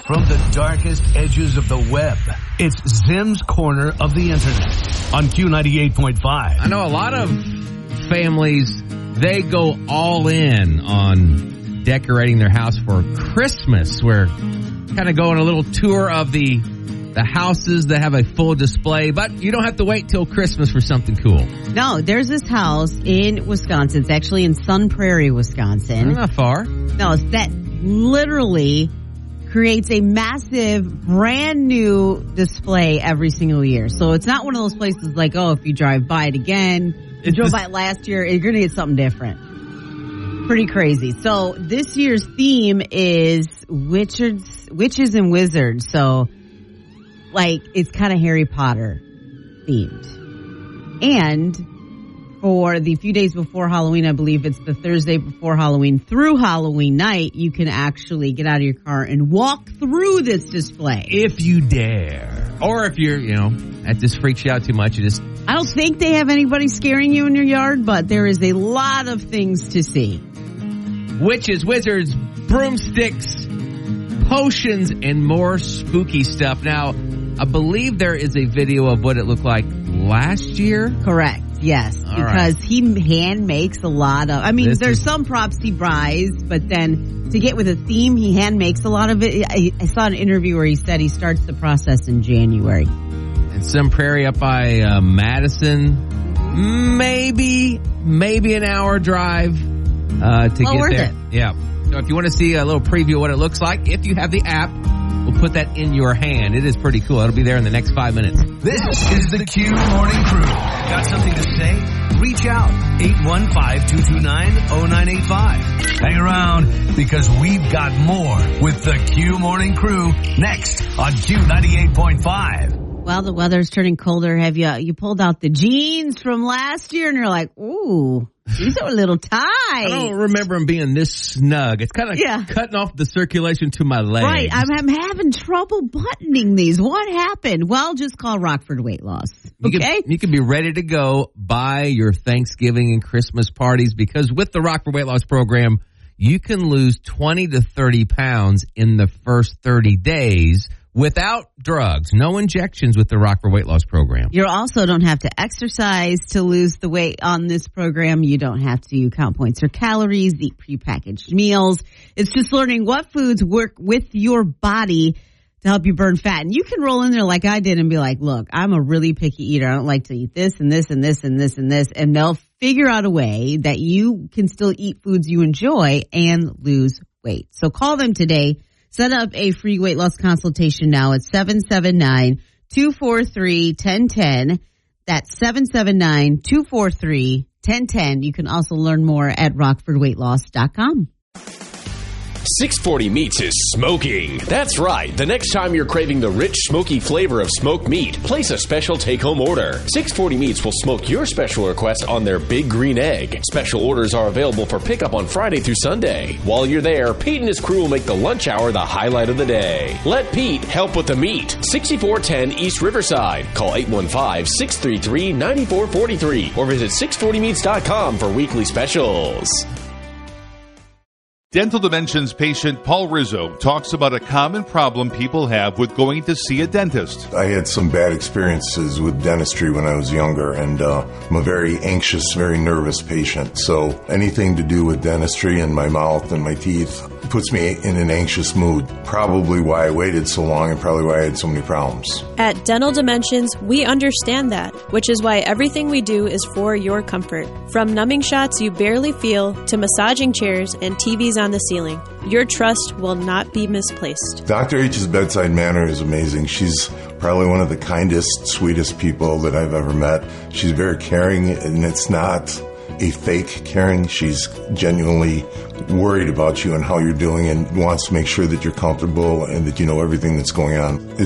from the darkest edges of the web. It's Zim's Corner of the Internet on Q98.5. I know a lot of families, they go all in on decorating their house for Christmas. We're kind of going a little tour of the houses that have a full display, but you don't have to wait till Christmas for something cool. No, there's this house in Wisconsin. It's actually in Sun Prairie, Wisconsin. Not far. No, it's that literally creates a massive, brand new display every single year. So it's not one of those places like, oh, if you drive by it again, you drove by it last year, you're going to get something different. Pretty crazy. So this year's theme is witches and wizards. So, like, it's kind of Harry Potter themed. And for the few days before Halloween, I believe it's the Thursday before Halloween through Halloween night, you can actually get out of your car and walk through this display. If you dare. Or if you're, that just freaks you out too much, you just... I don't think they have anybody scaring you in your yard, but there is a lot of things to see. Witches, wizards, broomsticks, potions, and more spooky stuff. Now, I believe there is a video of what it looked like last year. Correct. Yes. All because right. he hand makes a lot of, there's some props he buys, but then to get with a theme, he hand makes a lot of it. I saw an interview where he said he starts the process in January. And Sun Prairie up by Madison, maybe an hour drive to get worth there. It. Yeah. So if you want to see a little preview of what it looks like, if you have the app, we'll put that in your hand. It is pretty cool. It'll be there in the next 5 minutes. This is the Q Morning Crew. Got something to say? Reach out. 815-229-0985. Hang around because we've got more with the Q Morning Crew next on Q98.5. Well, the weather's turning colder. Have you pulled out the jeans from last year and you're like, ooh, these are a little tight. I don't remember them being this snug. It's kind of cutting off the circulation to my legs. Right. I'm having trouble buttoning these. What happened? Well, just call Rockford Weight Loss. Okay? You can be ready to go by your Thanksgiving and Christmas parties because with the Rockford Weight Loss program, you can lose 20 to 30 pounds in the first 30 days without drugs. No injections with the Rockford Weight Loss program. You also don't have to exercise to lose the weight on this program. You don't have to count points or calories, eat prepackaged meals. It's just learning what foods work with your body to help you burn fat. And you can roll in there like I did and be like, look, I'm a really picky eater. I don't like to eat this and this and this and this and this. And they'll figure out a way that you can still eat foods you enjoy and lose weight. So call them today. Set up a free weight loss consultation now at 779-243-1010. That's 779-243-1010. You can also learn more at rockfordweightloss.com. 640 Meats is smoking. That's right. The next time you're craving the rich, smoky flavor of smoked meat, place a special take-home order. 640 Meats will smoke your special request on their Big Green Egg. Special orders are available for pickup on Friday through Sunday. While you're there, Pete and his crew will make the lunch hour the highlight of the day. Let Pete help with the meat. 6410 East Riverside. Call 815-633-9443 or visit 640meats.com for weekly specials. Dental Dimensions patient Paul Rizzo talks about a common problem people have with going to see a dentist. I had some bad experiences with dentistry when I was younger, and I'm a very anxious, very nervous patient. So anything to do with dentistry and my mouth and my teeth puts me in an anxious mood. Probably why I waited so long and probably why I had so many problems. At Dental Dimensions, we understand that, which is why everything we do is for your comfort. From numbing shots you barely feel to massaging chairs and TVs on the ceiling, your trust will not be misplaced. Dr. H's bedside manner is amazing. She's probably one of the kindest, sweetest people that I've ever met. She's very caring, and it's not a fake caring. She's genuinely worried about you and how you're doing and wants to make sure that you're comfortable and that you know everything that's going on.